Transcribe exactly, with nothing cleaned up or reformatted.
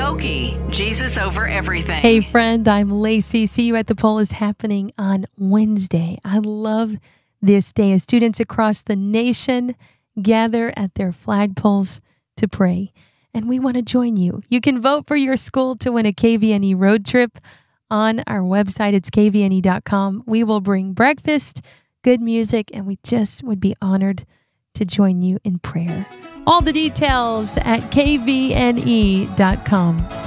Skokie, Jesus over everything. Hey friend, I'm Lacey. See You at the Pole is happening on Wednesday. I love this day as students across the nation gather at their flagpoles to pray. And we want to join you. You can vote for your school to win a K V N E road trip on our website. It's k v n e dot com. We will bring breakfast, good music, and we just would be honored to join you in prayer. All the details at k v n e dot com.